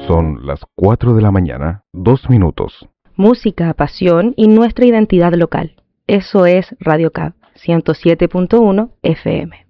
Son las 4 de la mañana, 2 minutos. Música, pasión y nuestra identidad local. Eso es Radio CAB 107.1 FM.